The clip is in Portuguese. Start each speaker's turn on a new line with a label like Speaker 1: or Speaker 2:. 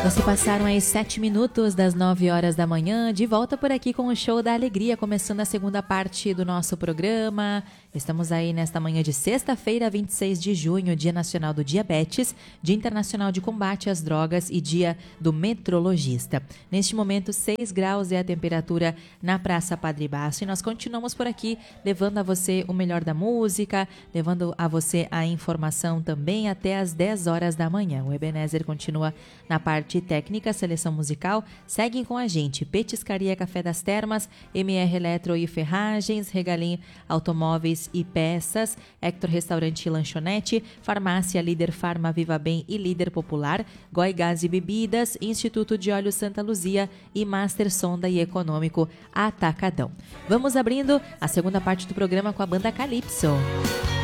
Speaker 1: Não se passaram aí 7 minutos das 9 horas da manhã, de volta por aqui com o Show da Alegria, começando a segunda parte do nosso programa. Estamos aí nesta manhã de sexta-feira, 26 de junho, Dia Nacional do Diabetes, Dia Internacional de Combate às Drogas e Dia do Metrologista. Neste momento, 6 graus é a temperatura na Praça Padre Baço e nós continuamos por aqui levando a você o melhor da música, levando a você a informação também até às 10 horas da manhã. O Ebenezer continua na parte técnica, seleção musical. Seguem com a gente: Petiscaria Café das Termas, MR Eletro e Ferragens, Regalim Automóveis e Peças, Hector Restaurante e Lanchonete, Farmácia Líder Farma Viva Bem e Líder Popular, Goi Gás e Bebidas, Instituto de Óleo Santa Luzia e Master Sonda e Econômico Atacadão. Vamos abrindo a segunda parte do programa com a banda Calypso.